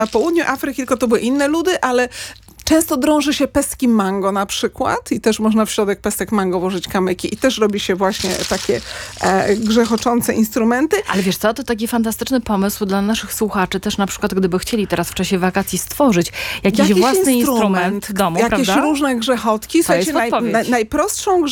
na południu Afryki, tylko to były inne ludy, ale często drąży się pestki mango na przykład i też można w środek pestek mango włożyć kamyki i też robi się właśnie takie grzechoczące instrumenty. Ale wiesz co, to taki fantastyczny pomysł dla naszych słuchaczy też na przykład, gdyby chcieli teraz w czasie wakacji stworzyć jakiś własny instrument w domu, jakieś prawda? różne grzechotki. To jest Słuchajcie, podpowiedź. najprostszą